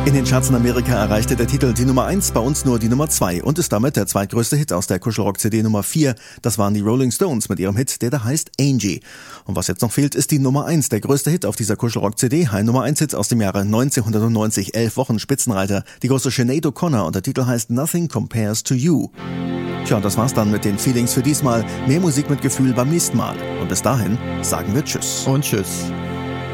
In den Charts in Amerika erreichte der Titel die Nummer 1, bei uns nur die Nummer 2 und ist damit der zweitgrößte Hit aus der Kuschelrock-CD Nummer 4. Das waren die Rolling Stones mit ihrem Hit, der da heißt Angie. Und was jetzt noch fehlt, ist die Nummer 1, der größte Hit auf dieser Kuschelrock-CD, ein Nummer 1 Hit aus dem Jahre 1990, 11 Wochen Spitzenreiter, die große Sinead O'Connor, und der Titel heißt Nothing Compares to You. Tja, und das war's dann mit den Feelings für diesmal. Mehr Musik mit Gefühl beim nächsten Mal. Und bis dahin sagen wir Tschüss. Und Tschüss.